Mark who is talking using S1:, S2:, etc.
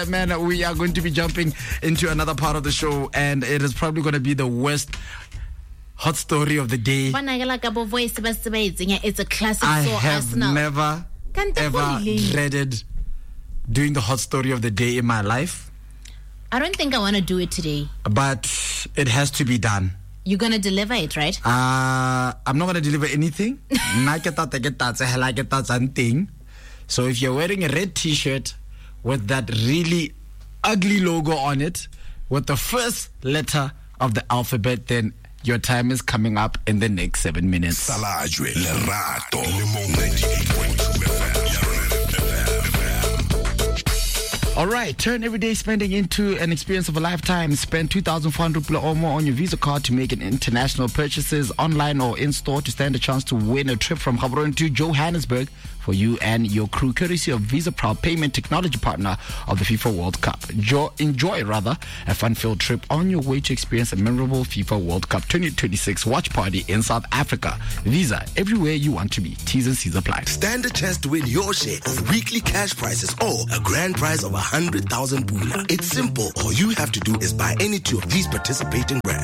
S1: Man, we are going to be jumping into another part of the show, and it is probably going to be the worst hot story of the day.
S2: It's a classic.
S1: I have never, ever dreaded doing the hot story of the day in my life.
S2: I don't think I want to do it today.
S1: But it has to be done.
S2: You're going to deliver it, right?
S1: I'm not going to deliver anything. So if you're wearing a red t-shirt with that really ugly logo on it, with the first letter of the alphabet, then your time is coming up in the next 7 minutes.
S3: Salajwe, Lerato, Limon 98.2 FM.
S1: All right, turn everyday spending into an experience of a lifetime. Spend 2,400 or more on your Visa card to make an international purchases online or in-store to stand a chance to win a trip from Gaborone to Johannesburg for you and your crew, courtesy of Visa Proud Payment Technology Partner of the FIFA World Cup. Enjoy a fun-filled trip on your way to experience a memorable FIFA World Cup 2026 watch party in South Africa. Visa, everywhere you want to be. T's and C's apply.
S3: Stand a chance to win your share of weekly cash prizes or a grand prize of 100,000 pula. It's simple. All you have to do is buy any two of these participating brands.